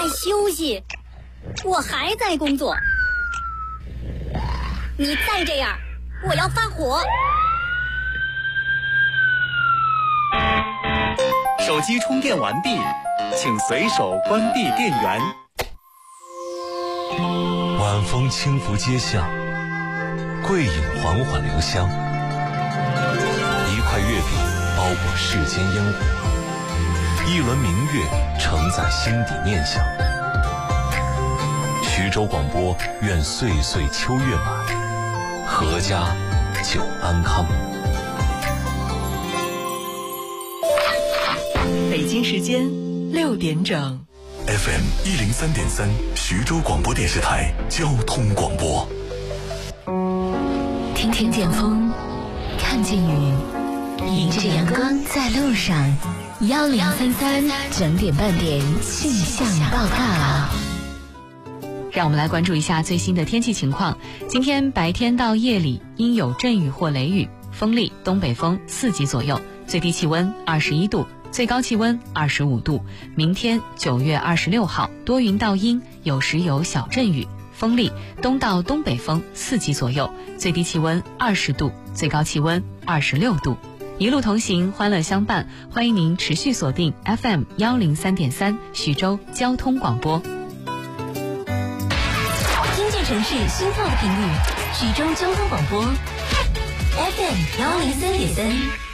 在休息，我还在工作。你再这样，我要发火。 手机充电完毕，请随手关闭电源。 晚风轻拂街巷，桂影缓缓留香。一块月饼包裹世间烟火，一轮明月承载心底念想。徐州广播愿岁岁秋月满，阖家久安康。 北京时间6点整。 FM 103.3徐州广播电视台交通广播。 听见风，看见雨，迎着阳光在路上。1033整点半点气象报告。 让我们来关注一下最新的天气情况。今天白天到夜里应有阵雨或雷雨，风力东北风4级左右，最低气温21度，最高气温25度。明天9月26号多云到阴，有时有小阵雨，风力东到东北风4级左右，最低气温20度，最高气温26度。一路同行，欢乐相伴，欢迎您持续锁定 FM 103.3徐州交通广播。 听见城市心跳的频率，徐州交通广播 FM 103.3。